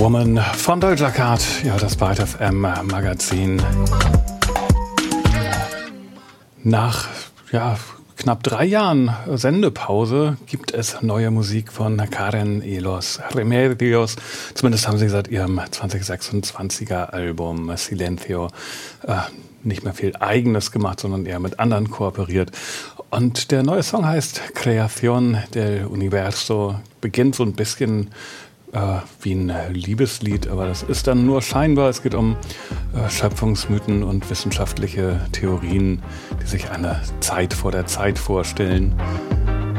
Woman von Doja Cat, ja, das Byte FM Magazin. Nach knapp 3 Jahren Sendepause gibt es neue Musik von Karen y los Remedios. Zumindest haben sie seit ihrem 2026er Album Silencio nicht mehr viel Eigenes gemacht, sondern eher mit anderen kooperiert. Und der neue Song heißt Creación del Universo, beginnt so ein bisschen wie ein Liebeslied, aber das ist dann nur scheinbar. Es geht um Schöpfungsmythen und wissenschaftliche Theorien, die sich eine Zeit vor der Zeit vorstellen.